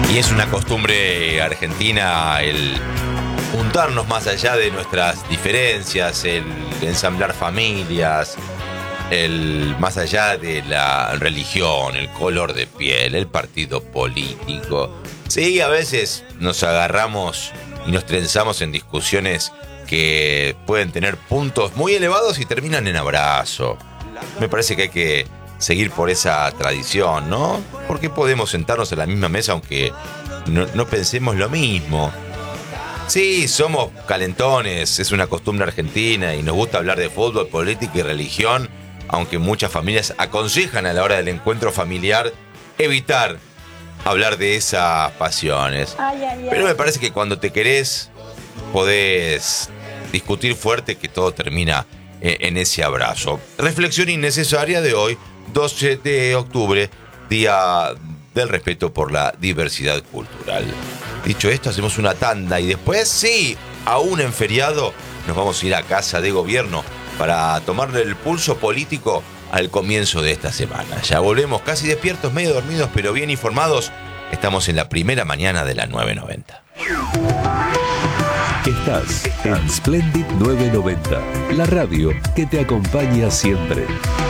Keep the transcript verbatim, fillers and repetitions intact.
Y es una costumbre argentina el juntarnos más allá de nuestras diferencias, el ensamblar familias, el más allá de la religión, el color de piel, el partido político. Sí, a veces nos agarramos y nos trenzamos en discusiones que pueden tener puntos muy elevados y terminan en abrazo. Me parece que hay que seguir por esa tradición, ¿no? Porque podemos sentarnos a la misma mesa aunque no, no pensemos lo mismo. Sí, somos calentones, es una costumbre argentina y nos gusta hablar de fútbol, política y religión, aunque muchas familias aconsejan a la hora del encuentro familiar evitar hablar de esas pasiones. Ay, ay, ay. Pero me parece que cuando te querés podés discutir fuerte que todo termina en ese abrazo. Reflexión innecesaria de hoy, doce de octubre, Día del Respeto por la Diversidad Cultural. Dicho esto, hacemos una tanda y después, sí, aún en feriado, nos vamos a ir a casa de gobierno para tomarle el pulso político al comienzo de esta semana. Ya volvemos casi despiertos, medio dormidos, pero bien informados. Estamos en la primera mañana de la nueve noventa. Estás en Splendid nueve noventa, la radio que te acompaña siempre.